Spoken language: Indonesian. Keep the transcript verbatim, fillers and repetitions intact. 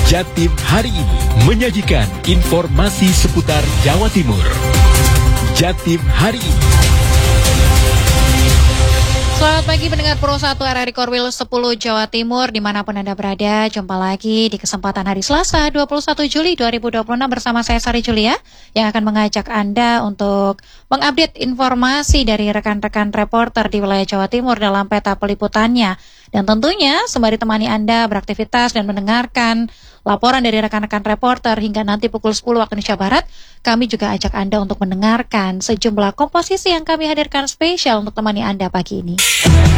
Jatim hari ini menyajikan informasi seputar Jawa Timur. Jatim hari ini. Selamat pagi pendengar Pro satu R R I Korwil sepuluh Jawa Timur, dimanapun Anda berada. Jumpa lagi di kesempatan hari Selasa dua puluh satu Juli dua ribu dua puluh enam bersama saya Sari Julia yang akan mengajak Anda untuk mengupdate informasi dari rekan-rekan reporter di wilayah Jawa Timur dalam peta peliputannya. Dan tentunya sembari temani Anda beraktivitas dan mendengarkan laporan dari rekan-rekan reporter hingga nanti pukul sepuluh waktu Indonesia Barat, kami juga ajak Anda untuk mendengarkan sejumlah komposisi yang kami hadirkan spesial untuk temani Anda pagi ini.